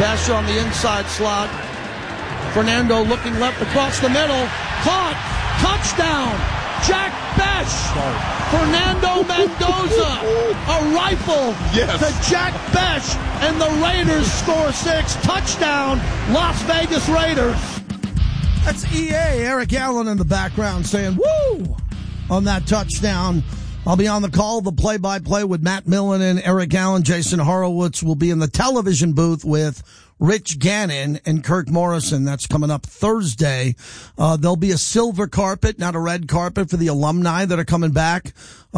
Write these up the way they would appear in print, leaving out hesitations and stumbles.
Besh on the inside slot. Fernando looking left across the middle. Caught. Touchdown. Jack Besh. Fernando Mendoza. A rifle to Jack Besh. And the Raiders score 6. Touchdown. Las Vegas Raiders. That's EA. Eric Allen in the background saying, woo, on that touchdown. I'll be on the call, the play-by-play with Matt Millen and Eric Allen. Jason Horowitz will be in the television booth with Rich Gannon and Kirk Morrison. That's coming up Thursday. There'll be a silver carpet, not a red carpet, for the alumni that are coming back.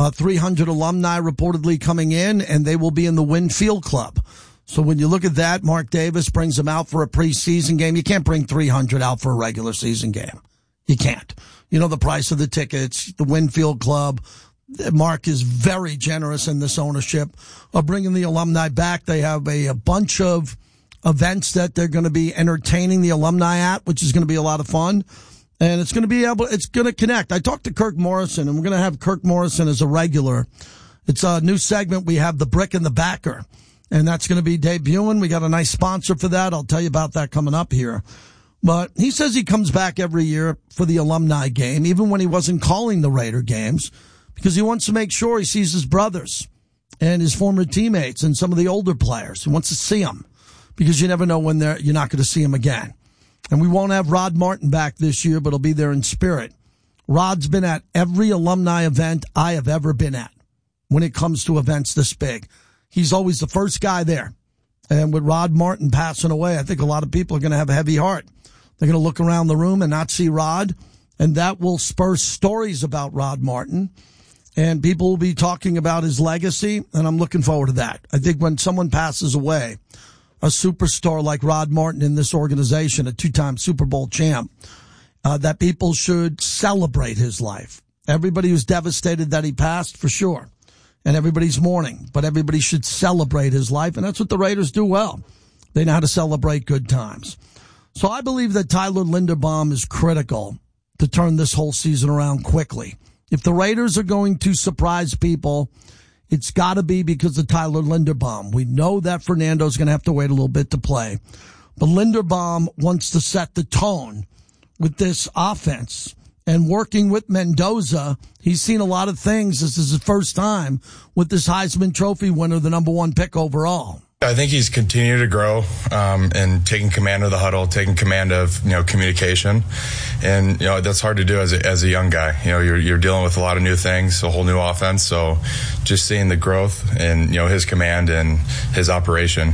300 alumni reportedly coming in, and they will be in the Wynn Field Club. So when you look at that, Mark Davis brings them out for a preseason game. You can't bring 300 out for a regular season game. You can't. You know the price of the tickets, the Wynn Field Club. Mark is very generous in this ownership of bringing the alumni back. They have a bunch of events that they're going to be entertaining the alumni at, which is going to be a lot of fun. And it's going to connect. I talked to Kirk Morrison, and we're going to have Kirk Morrison as a regular. It's a new segment. We have the Brick and the Backer, and that's going to be debuting. We got a nice sponsor for that. I'll tell you about that coming up here. But he says he comes back every year for the alumni game, even when he wasn't calling the Raider games, because he wants to make sure he sees his brothers and his former teammates and some of the older players. He wants to see them because you never know when you're not going to see them again. And we won't have Rod Martin back this year, but he'll be there in spirit. Rod's been at every alumni event I have ever been at when it comes to events this big. He's always the first guy there. And with Rod Martin passing away, I think a lot of people are going to have a heavy heart. They're going to look around the room and not see Rod, and that will spur stories about Rod Martin. And people will be talking about his legacy, and I'm looking forward to that. I think when someone passes away, a superstar like Rod Martin in this organization, a two-time Super Bowl champ, that people should celebrate his life. Everybody was devastated that he passed, for sure, and everybody's mourning, but everybody should celebrate his life, and that's what the Raiders do well. They know how to celebrate good times. So I believe that Tyler Linderbaum is critical to turn this whole season around quickly. If the Raiders are going to surprise people, it's got to be because of Tyler Linderbaum. We know that Fernando's going to have to wait a little bit to play. But Linderbaum wants to set the tone with this offense. And working with Mendoza, he's seen a lot of things. This is his first time with this Heisman Trophy winner, the number 1 pick overall. I think he's continued to grow and taking command of the huddle, taking command of communication, and that's hard to do as a young guy. You're dealing with a lot of new things, a whole new offense. So just seeing the growth and his command and his operation,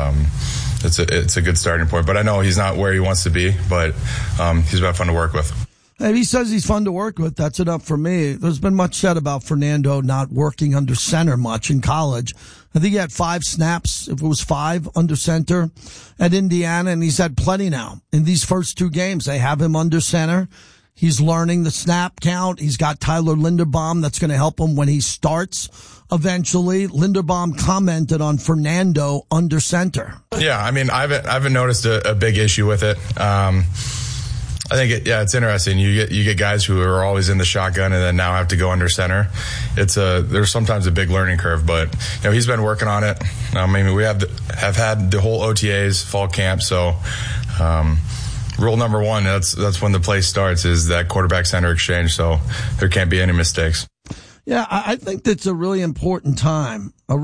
it's a good starting point. But I know he's not where he wants to be, but he's been fun to work with. If he says he's fun to work with, that's enough for me. There's been much said about Fernando not working under center much in college. I think he had 5 snaps, if it was 5, under center at Indiana, and he's had plenty now. In these first 2 games, they have him under center. He's learning the snap count. He's got Tyler Linderbaum that's going to help him when he starts eventually. Linderbaum commented on Fernando under center. Yeah, I mean, I haven't noticed a big issue with it. I think it's interesting. You get guys who are always in the shotgun and then now have to go under center. There's sometimes a big learning curve, but he's been working on it. I mean, we have had the whole OTAs, fall camp. So rule number 1, that's when the play starts, is that quarterback center exchange. So there can't be any mistakes. Yeah, I think that's a really important time now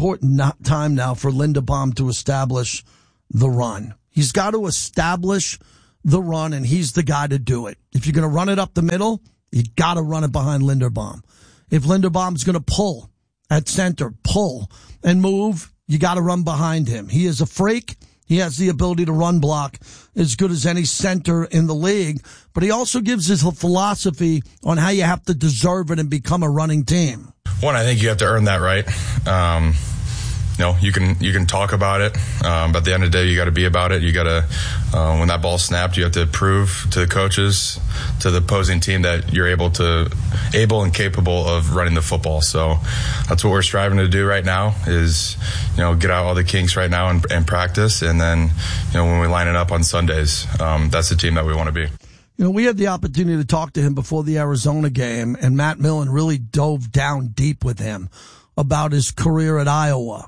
for Linderbaum to establish the run. He's got to establish the run, and he's the guy to do it. If you're going to run it up the middle, you got to run it behind Linderbaum. If Linderbaum's going to pull at center, pull and move, you got to run behind him. He is a freak. He has the ability to run block as good as any center in the league, but he also gives his philosophy on how you have to deserve it and become a running team. One, I think you have to earn that right. You can talk about it, but at the end of the day, you got to be about it. You got to, when that ball's snapped, you have to prove to the coaches, to the opposing team, that you're able and capable of running the football. So that's what we're striving to do right now, is get out all the kinks right now and practice, and then when we line it up on Sundays, that's the team that we want to be. We had the opportunity to talk to him before the Arizona game, and Matt Millen really dove down deep with him about his career at Iowa.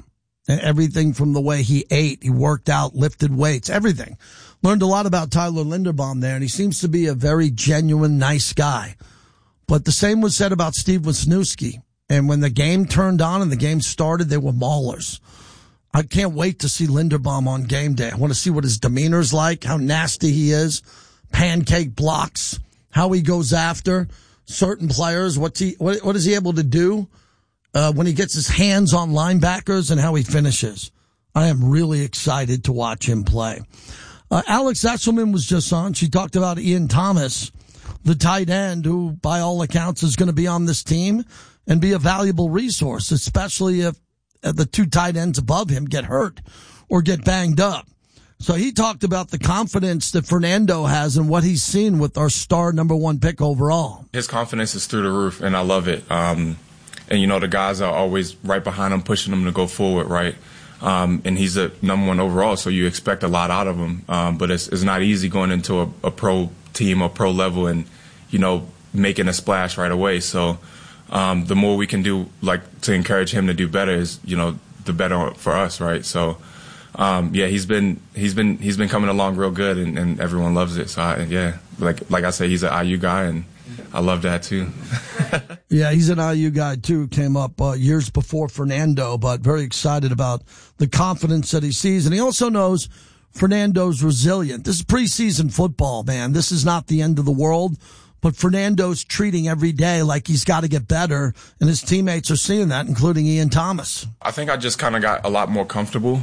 And everything from the way he ate, he worked out, lifted weights, everything. Learned a lot about Tyler Linderbaum there, and he seems to be a very genuine, nice guy. But the same was said about Steve Wisniewski. And when the game turned on and the game started, they were maulers. I can't wait to see Linderbaum on game day. I want to see what his demeanor's like, how nasty he is, pancake blocks, how he goes after certain players. What is he able to do when he gets his hands on linebackers and how he finishes? I am really excited to watch him play. Alex Esselman was just on. She talked about Ian Thomas, the tight end, who by all accounts is going to be on this team and be a valuable resource, especially if the two tight ends above him get hurt or get banged up. So he talked about the confidence that Fernando has and what he's seen with our star number 1 pick overall. His confidence is through the roof, and I love it. And, the guys are always right behind him, pushing him to go forward, right? And he's a number 1 overall, so you expect a lot out of him. But it's not easy going into a pro team or pro level and, making a splash right away. So the more we can do, to encourage him to do better is, the better for us, right? So, he's been coming along real good, and everyone loves it. So, like I say, he's an IU guy, and I love that too. Yeah, he's an IU guy too. Came up years before Fernando, but very excited about the confidence that he sees, and he also knows Fernando's resilient. This is preseason football, man. This is not the end of the world. But Fernando's treating every day like he's got to get better, and his teammates are seeing that, including Ian Thomas. I think I just kind of got a lot more comfortable,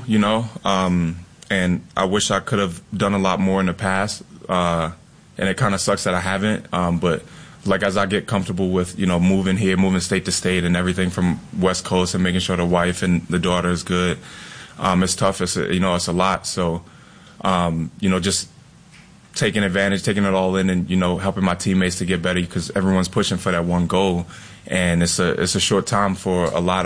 and I wish I could have done a lot more in the past, and it kind of sucks that I haven't. But as I get comfortable with, moving here, moving state to state and everything from West Coast and making sure the wife and the daughter is good, it's tough. It's a lot. So, just taking advantage, taking it all in, and helping my teammates to get better because everyone's pushing for that one goal, and it's a short time for a lot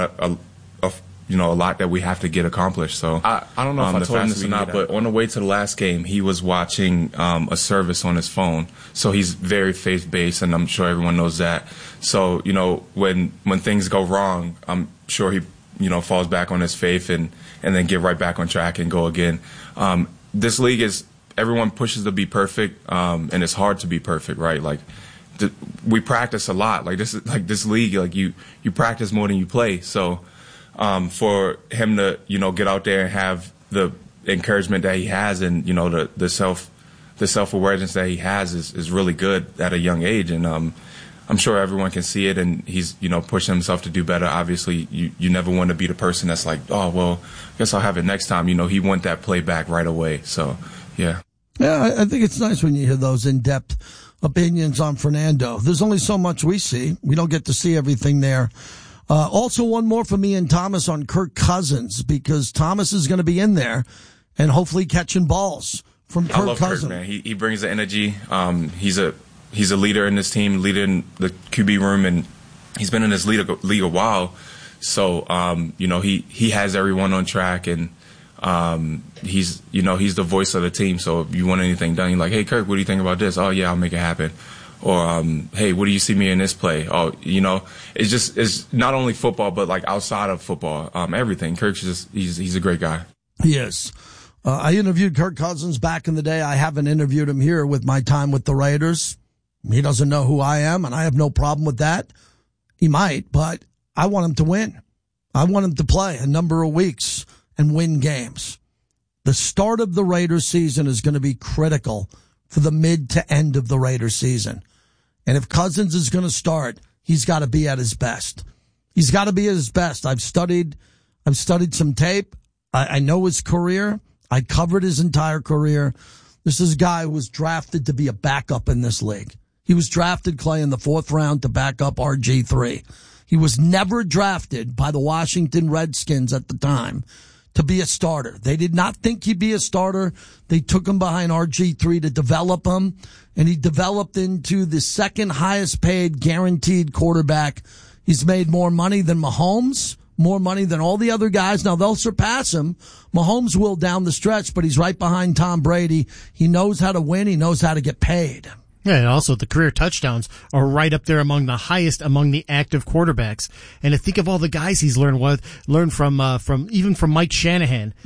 that we have to get accomplished. So I don't know if I told him this or not, but on the way to the last game, he was watching a service on his phone. So he's very faith based, and I'm sure everyone knows that. So when things go wrong, I'm sure he falls back on his faith and then get right back on track and go again. This league is. Everyone pushes to be perfect, and it's hard to be perfect, right? We practice a lot. This league, you practice more than you play. So, for him to, get out there and have the encouragement that he has, and the self-awareness that he has is really good at a young age. And I'm sure everyone can see it, and he's pushing himself to do better. Obviously, you never want to be the person that's like, oh well, I guess I'll have it next time. He want that play back right away. So. Yeah, I think it's nice when you hear those in-depth opinions on Fernando. There's only so much we see. We don't get to see everything there. Also, one more for me and Thomas on Kirk Cousins, because Thomas is going to be in there and hopefully catching balls from Kirk Cousins. I love Kirk, man. He brings the energy. He's a leader in this team, leader in the QB room, and he's been in this league a while. So, he has everyone on track, and he's the voice of the team. So if you want anything done, you're like, hey, Kirk, what do you think about this? Oh yeah, I'll make it happen. Or, hey, what do you see me in this play? Oh, it's not only football, but outside of football, everything. Kirk's he's a great guy. Yes. I interviewed Kirk Cousins back in the day. I haven't interviewed him here with my time with the Raiders. He doesn't know who I am, and I have no problem with that. He might, but I want him to win. I want him to play a number of weeks and win games. The start of the Raiders season is going to be critical for the mid to end of the Raiders season. And if Cousins is going to start, he's got to be at his best. He's got to be at his best. I've studied some tape. I know his career. I covered his entire career. This is a guy who was drafted to be a backup in this league. He was drafted, Clay, in the 4th round to back up RG3. He was never drafted by the Washington Redskins at the time to be a starter. They did not think he'd be a starter. They took him behind RG3 to develop him, and he developed into the second highest paid guaranteed quarterback. He's made more money than Mahomes, more money than all the other guys. Now, they'll surpass him. Mahomes will down the stretch, but he's right behind Tom Brady. He knows how to win. He knows how to get paid. Yeah, and also the career touchdowns are right up there among the highest among the active quarterbacks. And to think of all the guys he's learned from Mike Shanahan,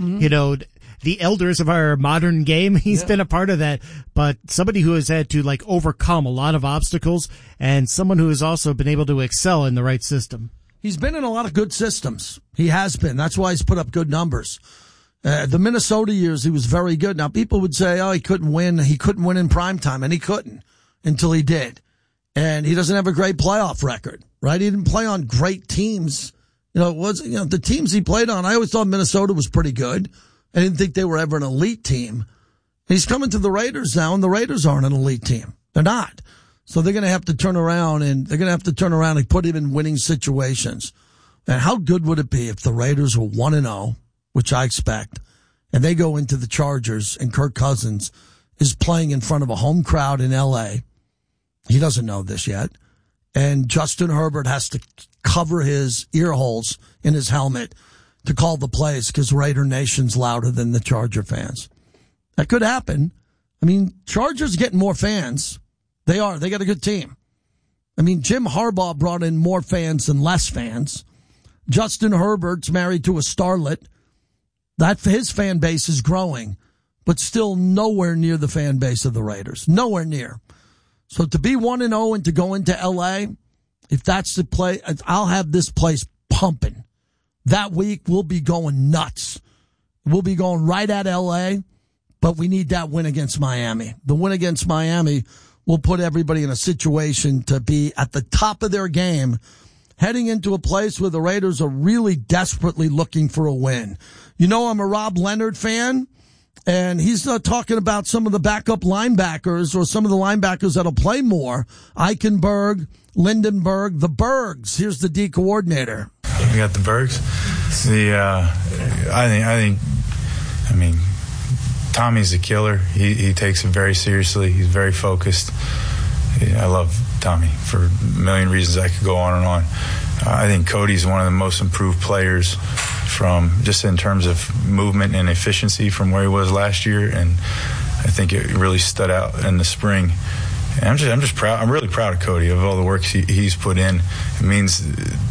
the elders of our modern game. He's been a part of that, but somebody who has had to overcome a lot of obstacles and someone who has also been able to excel in the right system. He's been in a lot of good systems. He has been. That's why he's put up good numbers. The Minnesota years, he was very good. Now, people would say, he couldn't win. He couldn't win in primetime, and he couldn't until he did. And he doesn't have a great playoff record, right? He didn't play on great teams. The teams he played on, I always thought Minnesota was pretty good. I didn't think they were ever an elite team. He's coming to the Raiders now, and the Raiders aren't an elite team. They're not. So they're going to have to turn around and put him in winning situations. And how good would it be if the Raiders were 1-0, which I expect, and they go into the Chargers and Kirk Cousins is playing in front of a home crowd in L.A. He doesn't know this yet. And Justin Herbert has to cover his ear holes in his helmet to call the plays because Raider Nation's louder than the Charger fans. That could happen. I mean, Chargers getting more fans. They are. They got a good team. I mean, Jim Harbaugh brought in more fans than less fans. Justin Herbert's married to a starlet. His fan base is growing, but still nowhere near the fan base of the Raiders. Nowhere near. So to be 1-0 and to go into L.A., if that's the play, I'll have this place pumping. That week, we'll be going nuts. We'll be going right at L.A., but we need that win against Miami. The win against Miami will put everybody in a situation to be at the top of their game, heading into a place where the Raiders are really desperately looking for a win. I'm a Rob Leonard fan, and he's talking about some of the backup linebackers or some of the linebackers that'll play more. Eichenberg, Lindenberg, the Bergs. Here's the D coordinator. We got the Bergs. I mean, Tommy's a killer. He takes it very seriously. He's very focused. I love Tommy for a million reasons. I could go on and on. I think Cody's one of the most improved players from just in terms of movement and efficiency from where he was last year, and I think it really stood out in the spring. And I'm just proud. I'm really proud of Cody, of all the work he's put in. It means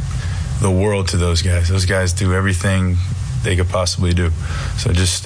the world to those guys. Those guys do everything they could possibly do. So just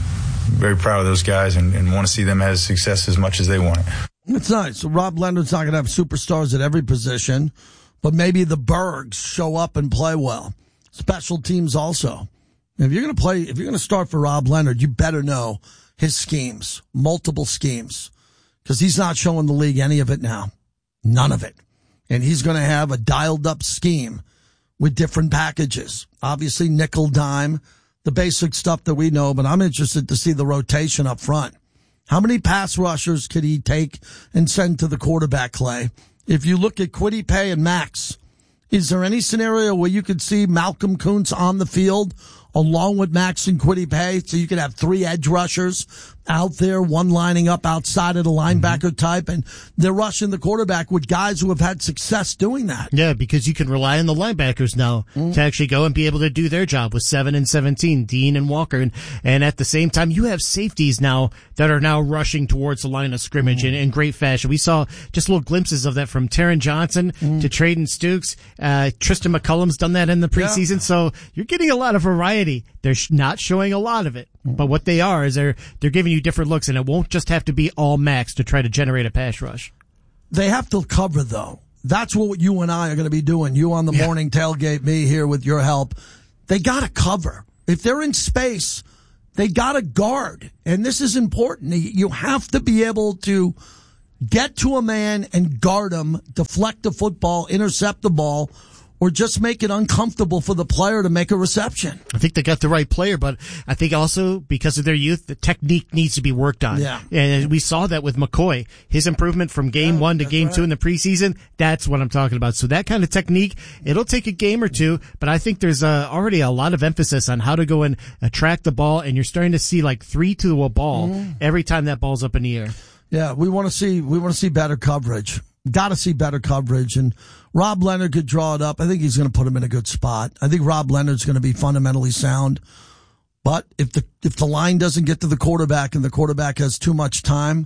very proud of those guys and want to see them have success as much as they want it. It's nice. So Rob Leonard's not going to have superstars at every position, but maybe the Bergs show up and play well. Special teams also. If you're going to start for Rob Leonard, you better know his schemes, multiple schemes, because he's not showing the league any of it now. None of it. And he's going to have a dialed up scheme with different packages. Obviously, nickel, dime, the basic stuff that we know, but I'm interested to see the rotation up front. How many pass rushers could he take and send to the quarterback, Clay? If you look at Kwity Paye and Max, is there any scenario where you could see Malcolm Kuntz on the field along with Max and Kwity Paye, so you could have three edge rushers out there, one lining up outside of the linebacker type, and they're rushing the quarterback with guys who have had success doing that. Yeah, because you can rely on the linebackers now to actually go and be able to do their job with 7 and 17, Dean and Walker. And at the same time, you have safeties now that are now rushing towards the line of scrimmage in great fashion. We saw just little glimpses of that from Taron Johnson to Traden Stukes. Tristan McCullum's done that in the preseason. So you're getting a lot of variety. They're not showing a lot of it. But what they are is they're giving you different looks, and it won't just have to be all Max to try to generate a pass rush. They have to cover, though. That's what you and I are going to be doing. You on the morning tailgate, me here with your help. They got to cover. If they're in space, they got to guard. And this is important. You have to be able to get to a man and guard him, deflect the football, intercept the ball, or just make it uncomfortable for the player to make a reception. I think they got the right player, but I think also because of their youth, the technique needs to be worked on. Yeah. And we saw that with McCoy. His improvement from game 1 to game 2 in the preseason, that's what I'm talking about. So that kind of technique, it'll take a game or two, but I think there's already a lot of emphasis on how to go and track the ball, and you're starting to see like 3 to a ball every time that ball's up in the air. Yeah, we want to see better coverage. Got to see better coverage, and Rob Leonard could draw it up. I think he's going to put him in a good spot. I think Rob Leonard's going to be fundamentally sound. But if the line doesn't get to the quarterback and the quarterback has too much time,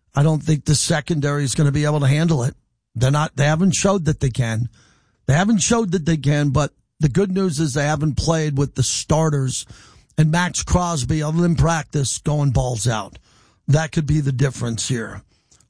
I don't think the secondary is going to be able to handle it. They haven't showed that they can. But the good news is they haven't played with the starters and Max Crosby, other than practice, going balls out. That could be the difference here.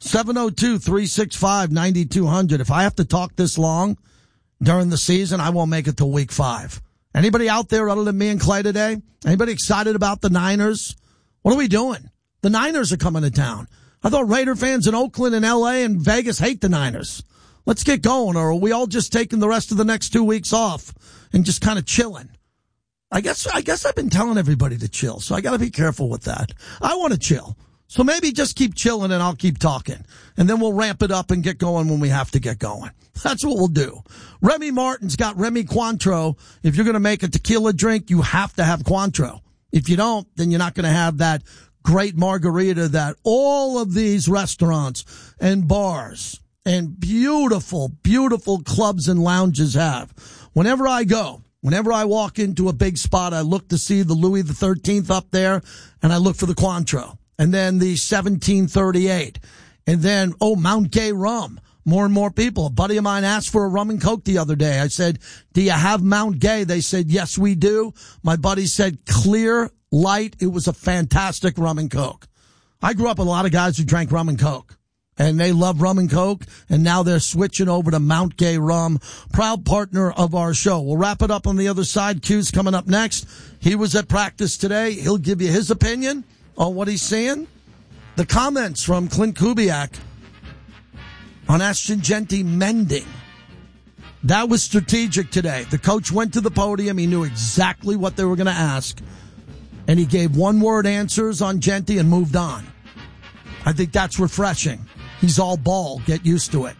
702-365-9200. If I have to talk this long during the season, I won't make it till week 5. Anybody out there other than me and Clay today? Anybody excited about the Niners? What are we doing? The Niners are coming to town. I thought Raider fans in Oakland and L.A. and Vegas hate the Niners. Let's get going, or are we all just taking the rest of the next 2 weeks off and just kind of chilling? I guess I've been telling everybody to chill, so I got to be careful with that. I want to chill. So maybe just keep chilling and I'll keep talking. And then we'll ramp it up and get going when we have to get going. That's what we'll do. Remy Martin's got Remy Cointreau. If you're going to make a tequila drink, you have to have Cointreau. If you don't, then you're not going to have that great margarita that all of these restaurants and bars and beautiful, beautiful clubs and lounges have. Whenever I walk into a big spot, I look to see the Louis XIII up there, and I look for the Cointreau. And then the 1738. And then, Mount Gay rum. More and more people. A buddy of mine asked for a rum and coke the other day. I said, do you have Mount Gay? They said, yes, we do. My buddy said, clear, light. It was a fantastic rum and coke. I grew up with a lot of guys who drank rum and coke. And they love rum and coke. And now they're switching over to Mount Gay rum. Proud partner of our show. We'll wrap it up on the other side. Q's coming up next. He was at practice today. He'll give you his opinion on what he's seeing. The comments from Clint Kubiak on Ashton Genty mending. That was strategic today. The coach went to the podium. He knew exactly what they were going to ask. And he gave one-word answers on Genty and moved on. I think that's refreshing. He's all ball. Get used to it.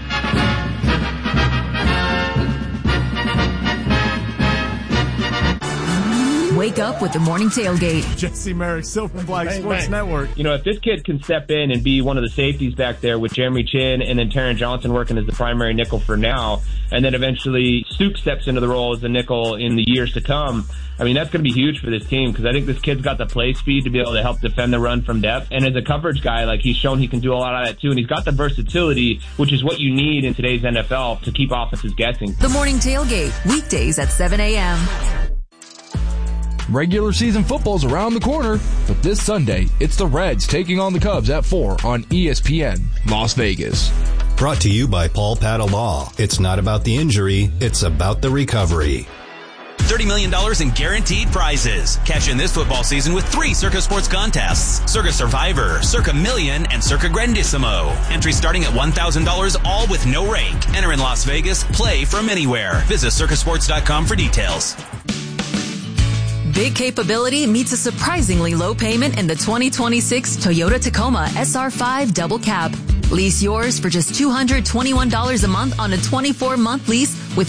Wake up with the morning tailgate. Jesse Merrick, Silver and Black Sports Network. You know, if this kid can step in and be one of the safeties back there with Jeremy Chin and then Taron Johnson working as the primary nickel for now, and then eventually Suk steps into the role as the nickel in the years to come, I mean, that's going to be huge for this team because I think this kid's got the play speed to be able to help defend the run from depth. And as a coverage guy, like, he's shown he can do a lot of that too. And he's got the versatility, which is what you need in today's NFL to keep offenses guessing. The morning tailgate, weekdays at 7 a.m. Regular season football's around the corner, but this Sunday, it's the Reds taking on the Cubs at 4 on ESPN Las Vegas. Brought to you by Paul Patta Law. It's not about the injury, it's about the recovery. $30 million in guaranteed prizes. Cash in this football season with 3 Circa Sports contests. Circa Survivor, Circa Million, and Circa Grandissimo. Entry starting at $1,000, all with no rake. Enter in Las Vegas. Play from anywhere. Visit circasports.com for details. Big capability meets a surprisingly low payment in the 2026 Toyota Tacoma SR5 Double Cab. Lease yours for just $221 a month on a 24-month lease with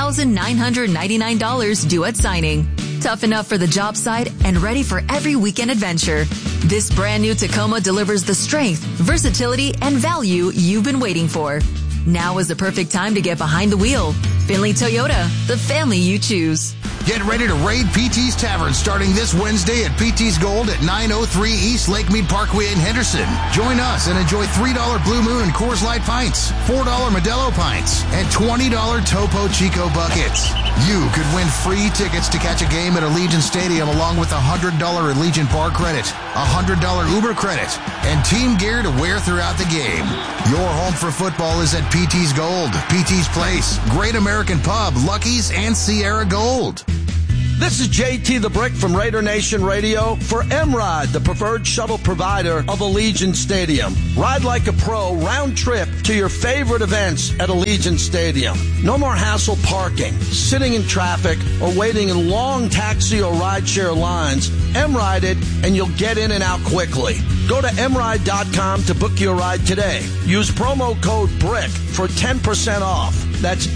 $5,999 due at signing. Tough enough for the job site and ready for every weekend adventure. This brand new Tacoma delivers the strength, versatility, and value you've been waiting for. Now is the perfect time to get behind the wheel. Findlay Toyota, the family you choose. Get ready to raid PT's Tavern starting this Wednesday at PT's Gold at 903 East Lakemead Parkway in Henderson. Join us and enjoy $3 Blue Moon and Coors Light pints, $4 Modelo pints, and $20 Topo Chico buckets. You could win free tickets to catch a game at Allegiant Stadium along with a $100 Allegiant Park credit, a $100 Uber credit, and team gear to wear throughout the game. Your home for football is at PT's Gold, PT's Place, Great American Pub, Lucky's, and Sierra Gold. This is JT the Brick from Raider Nation Radio for M-Ride, the preferred shuttle provider of Allegiant Stadium. Ride like a pro, round trip to your favorite events at Allegiant Stadium. No more hassle parking, sitting in traffic, or waiting in long taxi or rideshare lines. M-Ride it, and you'll get in and out quickly. Go to mride.com to book your ride today. Use promo code BRICK for 10% off. That's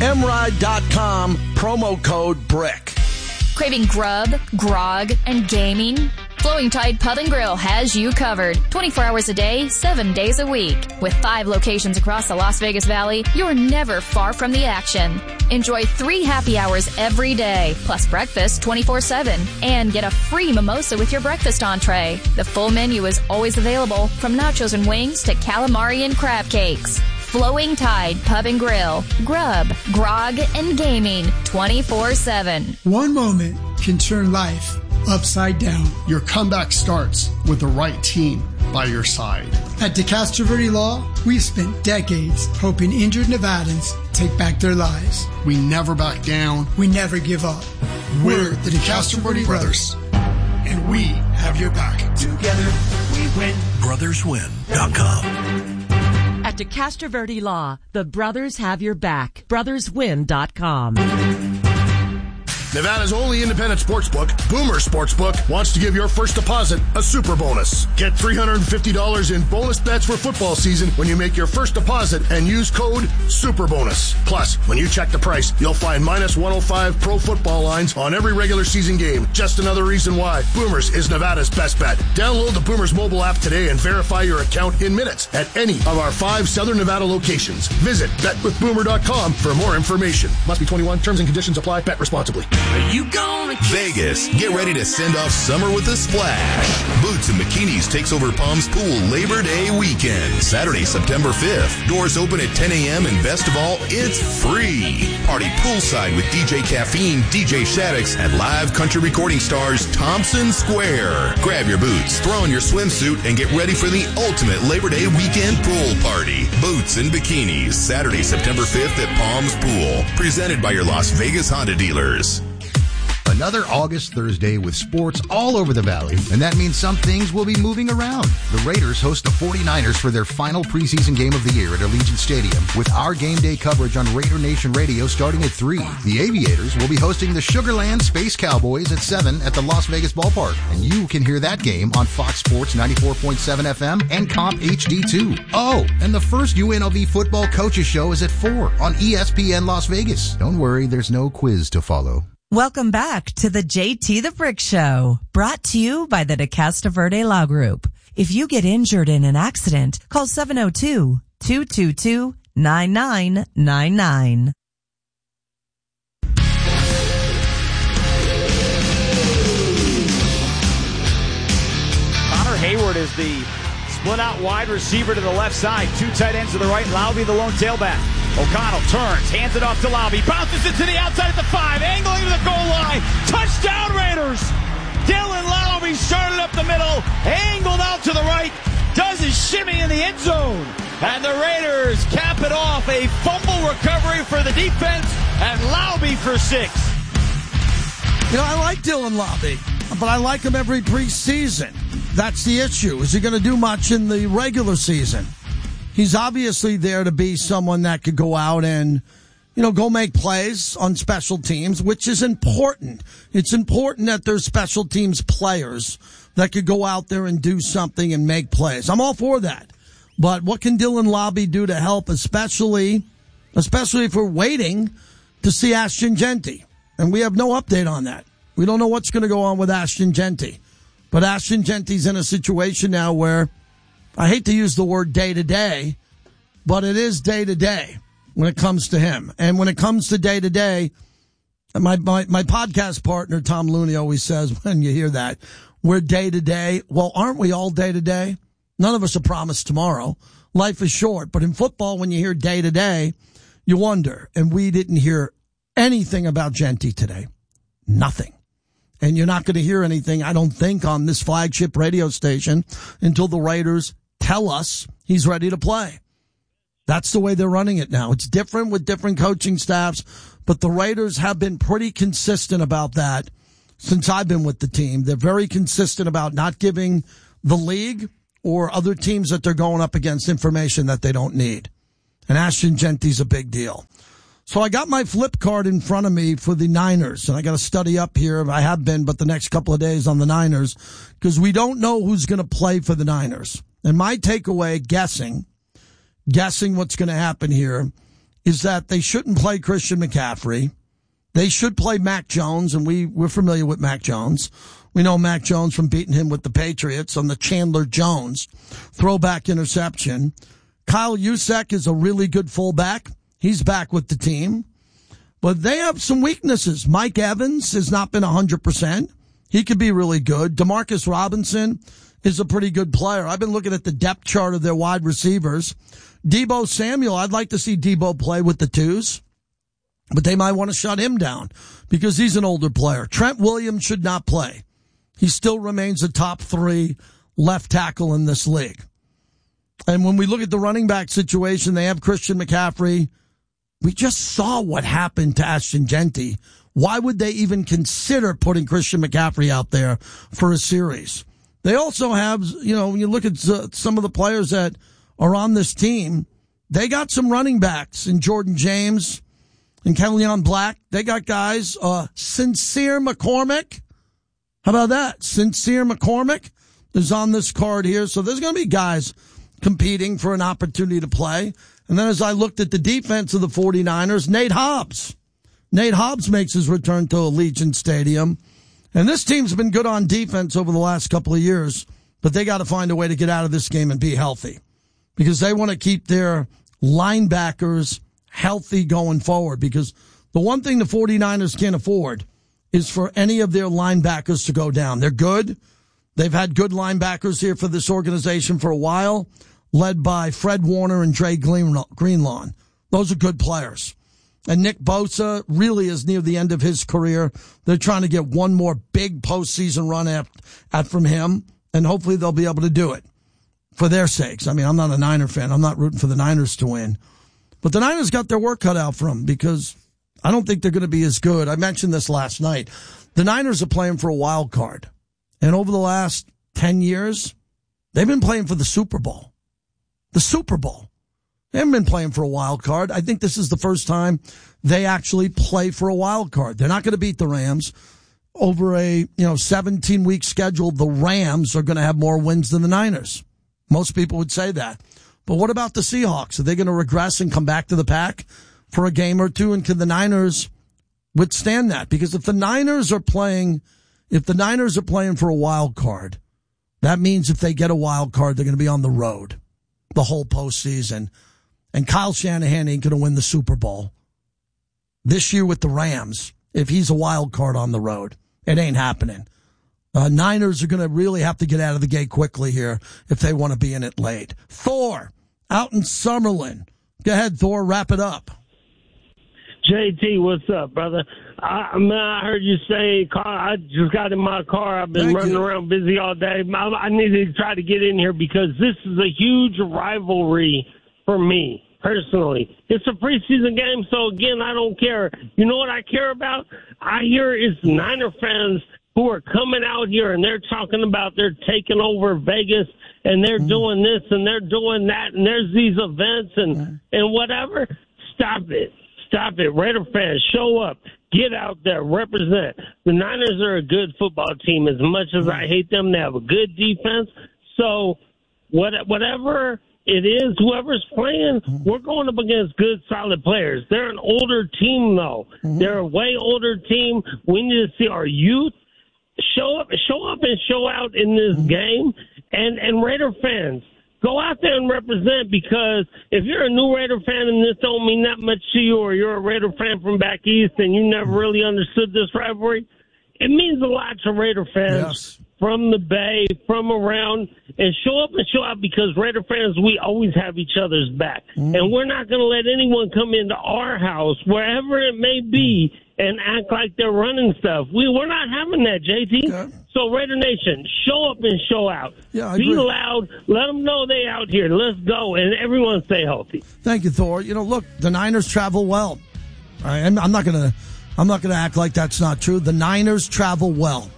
mride.com, promo code BRICK. Craving grub, grog, and gaming? Flowing Tide Pub and Grill has you covered 24 hours a day, 7 days a week. With 5 locations across the Las Vegas Valley, you're never far from the action. Enjoy 3 happy hours every day, plus breakfast 24/7, and get a free mimosa with your breakfast entree. The full menu is always available, from nachos and wings to calamari and crab cakes. Flowing Tide Pub and Grill. Grub, grog, and gaming 24/7. One moment can turn life upside down. Your comeback starts with the right team by your side. At DeCastro Verde Law, we've spent decades helping injured Nevadans take back their lives. We never back down. We never give up. We're the DeCastro Verde Brothers, and we have your back. Together we win. BrothersWin.com. At DeCastro Verde Law, the brothers have your back. BrothersWin.com. Nevada's only independent sportsbook, Boomer Sportsbook, wants to give your first deposit a super bonus. Get $350 in bonus bets for football season when you make your first deposit and use code SUPERBONUS. Plus, when you check the price, you'll find minus 105 pro football lines on every regular season game. Just another reason why Boomers is Nevada's best bet. Download the Boomers mobile app today and verify your account in minutes at any of our 5 Southern Nevada locations. Visit betwithboomer.com for more information. Must be 21. Terms and conditions apply. Bet responsibly. Are you gonna Vegas, get ready to send off summer with a splash. Boots and Bikinis takes over Palms Pool Labor Day weekend, Saturday, September 5th. Doors open at 10 a.m. and best of all, it's free. Party poolside with DJ Caffeine, DJ Shaddix, and live country recording stars Thompson Square. Grab your boots, throw on your swimsuit, and get ready for the ultimate Labor Day weekend pool party. Boots and Bikinis, Saturday, September 5th at Palms Pool. Presented by your Las Vegas Honda dealers. Another August Thursday with sports all over the Valley, and that means some things will be moving around. The Raiders host the 49ers for their final preseason game of the year at Allegiant Stadium, with our game day coverage on Raider Nation Radio starting at 3. The Aviators will be hosting the Sugarland Space Cowboys at 7 at the Las Vegas Ballpark, and you can hear that game on Fox Sports 94.7 FM and Comp HD2. Oh, and the first UNLV football coaches show is at 4 on ESPN Las Vegas. Don't worry, there's no quiz to follow. Welcome back to the JT the Brick Show, brought to you by the DeCastro Verde Law Group. If you get injured in an accident, call 702-222-9999. Connor Hayward is the split-out wide receiver to the left side. 2 tight ends to the right. Laube the lone tailback. O'Connell turns, hands it off to Laube, bounces it to the outside at the 5, angling to the goal line. Touchdown Raiders! Dylan Laube started up the middle, angled out to the right, does his shimmy in the end zone. And the Raiders cap it off, a fumble recovery for the defense, and Laube for 6. You know, I like Dylan Laube, but I like him every preseason. That's the issue. Is he going to do much in the regular season? He's obviously there to be someone that could go out and, you know, go make plays on special teams, which is important. It's important that there's special teams players that could go out there and do something and make plays. I'm all for that. But what can Dylan Laube do to help, especially if we're waiting to see Ashton Jeanty? And we have no update on that. We don't know what's going to go on with Ashton Jeanty. But Ashton Jeanty's in a situation now where, I hate to use the word day-to-day, but it is day-to-day when it comes to him. And when it comes to day-to-day, my podcast partner, Tom Looney, always says when you hear that, we're day-to-day. Well, aren't we all day-to-day? None of us are promised tomorrow. Life is short. But in football, when you hear day-to-day, you wonder. And we didn't hear anything about Jeanty today. Nothing. And you're not going to hear anything, I don't think, on this flagship radio station until the Raiders tell us he's ready to play. That's the way they're running it now. It's different with different coaching staffs, but the Raiders have been pretty consistent about that since I've been with the team. They're very consistent about not giving the league or other teams that they're going up against information that they don't need. And Ashton Jeanty's a big deal. So I got my flip card in front of me for the Niners, and I got to study up here. I have been, but the next couple of days on the Niners, because we don't know who's going to play for the Niners. And my takeaway, guessing what's going to happen here, is that they shouldn't play Christian McCaffrey. They should play Mac Jones, and we're familiar with Mac Jones. We know Mac Jones from beating him with the Patriots on the Chandler Jones throwback interception. Kyle Juszczyk is a really good fullback. He's back with the team. But they have some weaknesses. Mike Evans has not been 100%. He could be really good. Demarcus Robinson is a pretty good player. I've been looking at the depth chart of their wide receivers. Deebo Samuel, I'd like to see Deebo play with the twos, but they might want to shut him down because he's an older player. Trent Williams should not play. He still remains a top 3 left tackle in this league. And when we look at the running back situation, they have Christian McCaffrey. We just saw what happened to Ashton Genty. Why would they even consider putting Christian McCaffrey out there for a series? They also have, when you look at some of the players that are on this team, they got some running backs in Jordan James and Kenyon Black. They got guys, Sincere McCormick. How about that? Sincere McCormick is on this card here. So there's going to be guys competing for an opportunity to play. And then as I looked at the defense of the 49ers, Nate Hobbs. Nate Hobbs makes his return to Allegiant Stadium. And this team's been good on defense over the last couple of years, but they got to find a way to get out of this game and be healthy because they want to keep their linebackers healthy going forward, because the one thing the 49ers can't afford is for any of their linebackers to go down. They're good. They've had good linebackers here for this organization for a while, led by Fred Warner and Dre Greenlawn. Those are good players. And Nick Bosa really is near the end of his career. They're trying to get one more big postseason run from him, and hopefully they'll be able to do it for their sakes. I mean, I'm not a Niner fan. I'm not rooting for the Niners to win. But the Niners got their work cut out for them because I don't think they're going to be as good. I mentioned this last night. The Niners are playing for a wild card. And over the last 10 years, they've been playing for the Super Bowl. The Super Bowl. They haven't been playing for a wild card. I think this is the first time they actually play for a wild card. They're not going to beat the Rams. Over a 17-week schedule, the Rams are going to have more wins than the Niners. Most people would say that. But what about the Seahawks? Are they going to regress and come back to the pack for a game or two? And can the Niners withstand that? Because if the Niners are playing for a wild card, that means if they get a wild card, they're going to be on the road the whole postseason. And Kyle Shanahan ain't going to win the Super Bowl this year with the Rams if he's a wild card on the road. It ain't happening. Niners are going to really have to get out of the gate quickly here if they want to be in it late. Thor, out in Summerlin. Go ahead, Thor, wrap it up. JT, what's up, brother? I heard you say, I just got in my car. I've been running around busy all day. I need to try to get in here because this is a huge rivalry for me, personally. It's a preseason game, so, again, I don't care. You know what I care about? I hear it's Niner fans who are coming out here, and they're talking about they're taking over Vegas, and they're doing this, and they're doing that, and there's these events and whatever. Stop it. Stop it. Raider fans, show up. Get out there. Represent. The Niners are a good football team. As much as I hate them, they have a good defense. So whatever it is, whoever's playing, we're going up against good, solid players. They're an older team, though. They're a way older team. We need to see our youth show up and show out in this game. And Raider fans, go out there and represent, because if you're a new Raider fan and this don't mean that much to you, or you're a Raider fan from back east and you never really understood this rivalry, it means a lot to Raider fans from the Bay, from around, and show up and show out, because Raider fans, we always have each other's back. And we're not going to let anyone come into our house, wherever it may be, and act like they're running stuff. We're not having that, JT. Okay. So, Raider Nation, show up and show out. Yeah, Be loud. Let them know they out here. Let's go, and everyone stay healthy. Thank you, Thor. Look, the Niners travel well. All right, I'm not gonna act like that's not true. The Niners travel well.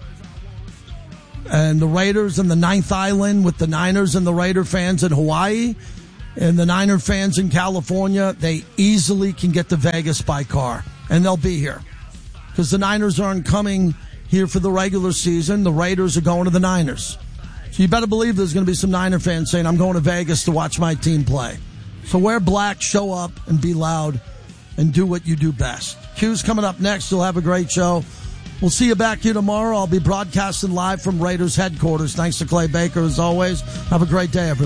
And the Raiders and the Ninth Island, with the Niners and the Raider fans in Hawaii and the Niner fans in California, they easily can get to Vegas by car. And they'll be here. Because the Niners aren't coming here for the regular season. The Raiders are going to the Niners. So you better believe there's going to be some Niner fans saying, I'm going to Vegas to watch my team play. So wear black, show up, and be loud, and do what you do best. Q's coming up next. You'll have a great show. We'll see you back here tomorrow. I'll be broadcasting live from Raiders headquarters. Thanks to Clay Baker, as always. Have a great day, everyone.